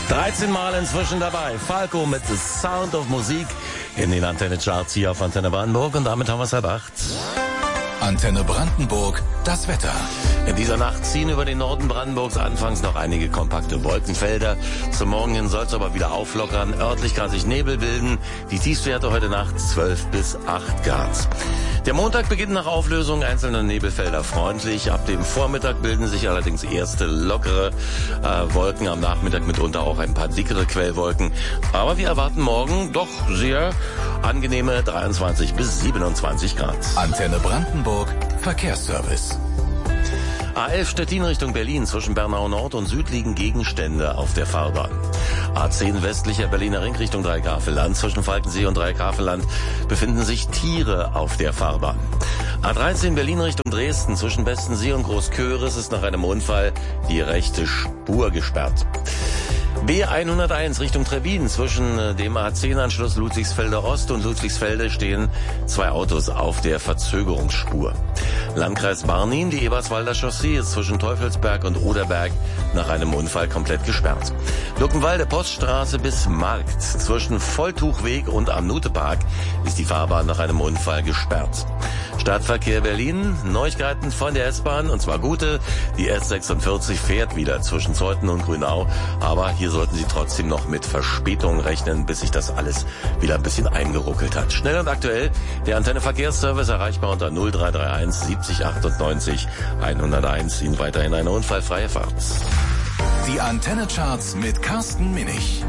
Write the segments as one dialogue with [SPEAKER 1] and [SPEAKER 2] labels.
[SPEAKER 1] 13 Mal inzwischen dabei. Falco mit The Sound of Musik in den Antenne-Charts hier auf Antenne Brandenburg. Und damit haben wir es 7:30.
[SPEAKER 2] Antenne Brandenburg, das Wetter.
[SPEAKER 1] In dieser Nacht ziehen über den Norden Brandenburgs anfangs noch einige kompakte Wolkenfelder. Zum Morgen hin soll es aber wieder auflockern. Örtlich kann sich Nebel bilden. Die Tiefstwerte heute Nacht 12 bis 8 Grad. Der Montag beginnt nach Auflösung einzelner Nebelfelder freundlich. Ab dem Vormittag bilden sich allerdings erste lockere Wolken. Am Nachmittag mitunter auch ein paar dickere Quellwolken. Aber wir erwarten morgen doch sehr angenehme 23 bis 27 Grad.
[SPEAKER 2] Antenne Brandenburg, Verkehrsservice.
[SPEAKER 1] A11 Stettin Richtung Berlin. Zwischen Bernau Nord und Süd liegen Gegenstände auf der Fahrbahn. A10 westlicher Berliner Ring Richtung Dreigrafeland. Zwischen Falkensee und Dreigrafeland befinden sich Tiere auf der Fahrbahn. A13 Berlin Richtung Dresden. Zwischen Bestensee und Großköris ist nach einem Unfall die rechte Spur gesperrt. B101 Richtung Trebbin. Zwischen dem A10-Anschluss Ludwigsfelder Ost und Ludwigsfelde stehen zwei Autos auf der Verzögerungsspur. Landkreis Barnim, die Eberswalder Chaussee ist zwischen Teufelsberg und Oderberg nach einem Unfall komplett gesperrt. Luckenwalde Poststraße bis Markt. Zwischen Volltuchweg und Amnutepark ist die Fahrbahn nach einem Unfall gesperrt. Stadtverkehr Berlin, Neuigkeiten von der S-Bahn, und zwar gute. Die S46 fährt wieder zwischen Zeuthen und Grünau, aber hier sollten Sie trotzdem noch mit Verspätung rechnen, bis sich das alles wieder ein bisschen eingeruckelt hat. Schnell und aktuell, der Antenne Verkehrsservice erreichbar unter 0331 70 98 101. Ihnen weiterhin eine unfallfreie Fahrt.
[SPEAKER 2] Die Antenne Charts mit Carsten Minich.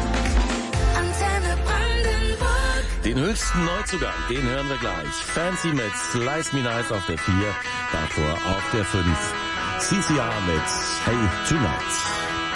[SPEAKER 1] Den höchsten Neuzugang, den hören wir gleich. Fancy mit Slice Me Nice auf der 4, davor auf der 5. CCR mit Hey Tonight.